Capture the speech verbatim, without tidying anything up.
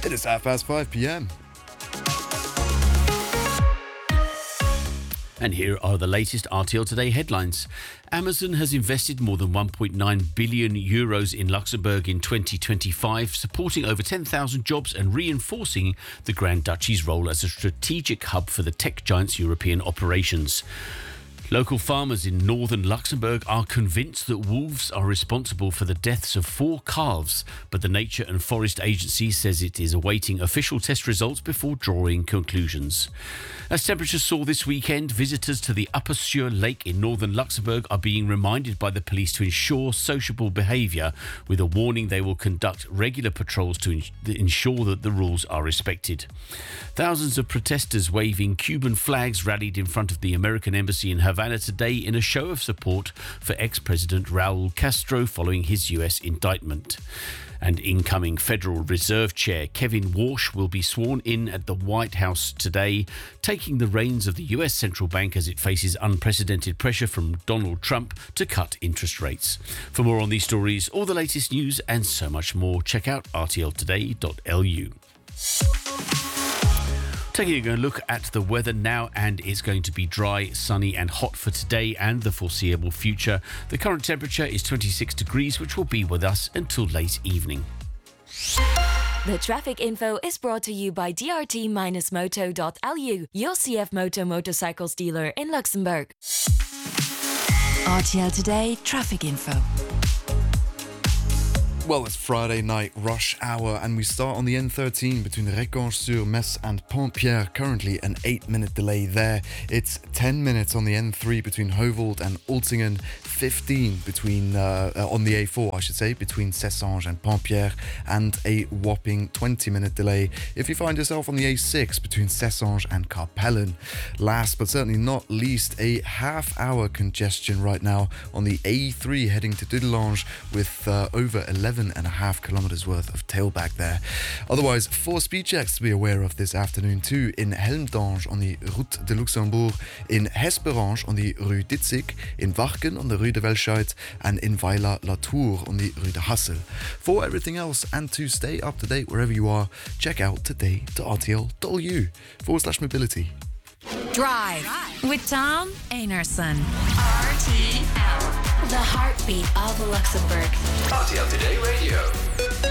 It is half past five p.m. And here are the latest R T L Today headlines. Amazon has invested more than one point nine billion euros in Luxembourg in twenty twenty-five, supporting over ten thousand jobs and reinforcing the Grand Duchy's role as a strategic hub for the tech giant's European operations. Local farmers in northern Luxembourg are convinced that wolves are responsible for the deaths of four calves, but the Nature and Forest Agency says it is awaiting official test results before drawing conclusions. As temperatures soar this weekend, visitors to the Upper Sur Lake in northern Luxembourg are being reminded by the police to ensure sociable behaviour, with a warning they will conduct regular patrols to ensure that the rules are respected. Thousands of protesters waving Cuban flags rallied in front of the American embassy in Havana today in a show of support for ex-President Raul Castro following his U S indictment. And incoming Federal Reserve Chair Kevin Warsh will be sworn in at the White House today, taking the reins of the U S central bank as it faces unprecedented pressure from Donald Trump to cut interest rates. For more on these stories, all the latest news and so much more, check out r t l today dot l u. Taking a look at the weather now, and it's going to be dry, sunny and hot for today and the foreseeable future. The current temperature is twenty-six degrees, which will be with us until late evening. The traffic info is brought to you by d r t dash moto dot l u, your C F Moto motorcycles dealer in Luxembourg. R T L Today traffic info. Well, it's Friday night rush hour, and we start on the N thirteen between Recanche-sur-Metz and Pont-Pierre. Currently an eight minute delay there. It's ten minutes on the N three between Heuveldt and Ultingen, fifteen between uh, uh, on the A four, I should say, between Cessange and Pont-Pierre, and a whopping twenty minute delay if you find yourself on the A six between Cessange and Carpellen. Last but certainly not least, a half hour congestion right now on the A three heading to Dudelange, with uh, over eleven and a half kilometers worth of tailback there. Otherwise, four speed checks to be aware of this afternoon too: in Helmdange on the Route de Luxembourg, in Hesperange on the Rue Ditzig, in Warken on the Rue de Welscheid, and in Weiler-la-Tour on the Rue de Hassel. For everything else and to stay up to date wherever you are, check out today dot r t l dot l u forward slash mobility. Drive with Tom Einarson. R T L, the heartbeat of Luxembourg. R T L Today Radio.